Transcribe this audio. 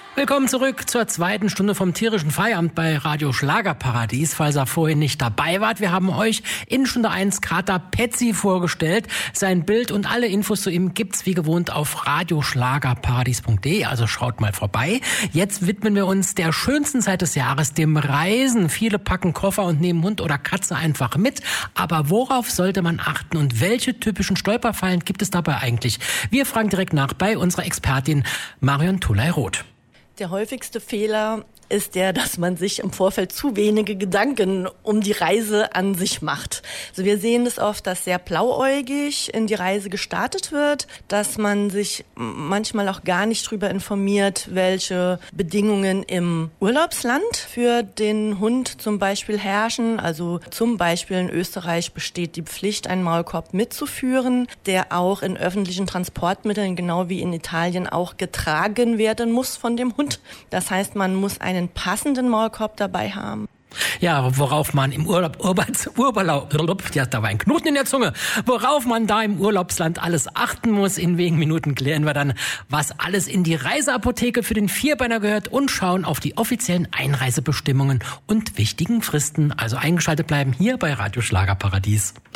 Willkommen zurück zur zweiten Stunde vom tierischen Feierabend bei Radio Schlagerparadies. Falls ihr vorhin nicht dabei wart, wir haben euch in Stunde 1 Kater Petzi vorgestellt. Sein Bild und alle Infos zu ihm gibt's wie gewohnt auf radioschlagerparadies.de, also schaut mal vorbei. Jetzt widmen wir uns der schönsten Zeit des Jahres, dem Reisen. Viele packen Koffer und nehmen Hund oder Katze einfach mit. Aber worauf sollte man achten und welche typischen Stolperfallen gibt es dabei eigentlich? Wir fragen direkt nach bei unserer Expertin Marion Tulay-Roth. Der häufigste Fehler ist der, dass man sich im Vorfeld zu wenige Gedanken um die Reise an sich macht. Also wir sehen es oft, dass sehr blauäugig in die Reise gestartet wird, dass man sich manchmal auch gar nicht darüber informiert, welche Bedingungen im Urlaubsland für den Hund zum Beispiel herrschen. Also zum Beispiel in Österreich besteht die Pflicht, einen Maulkorb mitzuführen, der auch in öffentlichen Transportmitteln, genau wie in Italien, auch getragen werden muss von dem Hund. Das heißt, man muss einen passenden Maulkorb dabei haben. Ja, worauf man im da war ein Knoten in der Zunge, worauf man da im Urlaubsland alles achten muss. In wenigen Minuten klären wir dann, was alles in die Reiseapotheke für den Vierbeiner gehört und schauen auf die offiziellen Einreisebestimmungen und wichtigen Fristen. Also eingeschaltet bleiben hier bei Radio Schlagerparadies.